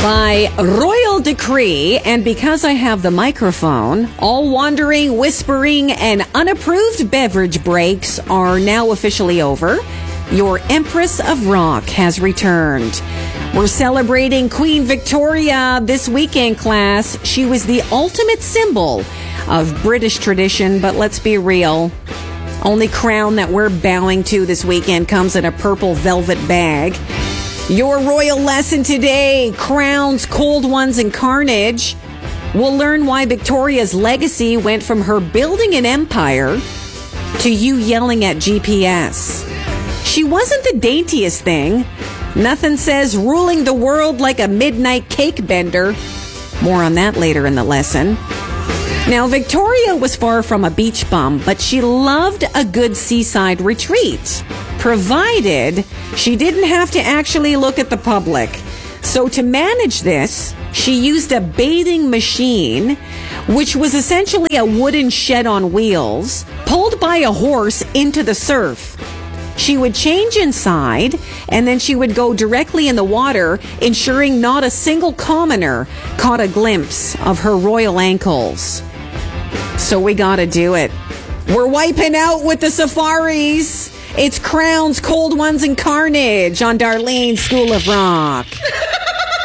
By royal decree, and because I have the microphone, all wandering, whispering, and unapproved beverage breaks are now officially over. Your Empress of Rock has returned. We're celebrating Queen Victoria this weekend, class. She was the ultimate symbol of British tradition, but let's be real. Only crown that we're bowing to this weekend comes in a purple velvet bag. Your royal lesson today, crowns, cold ones, and carnage. We'll learn why Victoria's legacy went from her building an empire to you yelling at GPS. She wasn't the daintiest thing. Nothing says ruling the world like a midnight cake bender. More on that later in the lesson. Now, Victoria was far from a beach bum, but she loved a good seaside retreat, provided she didn't have to actually look at the public. So to manage this, she used a bathing machine, which was essentially a wooden shed on wheels, pulled by a horse into the surf. She would change inside, and then she would go directly in the water, ensuring not a single commoner caught a glimpse of her royal ankles. So we gotta do it. We're wiping out with the safaris. It's crowns, cold ones, and carnage on Darlene's School of Rock.